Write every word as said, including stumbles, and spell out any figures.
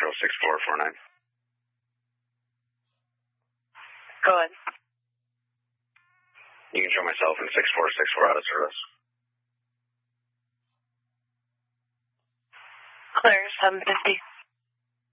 six four four nine. Go ahead. You can show myself in six four six four out of service. Clear seven fifty.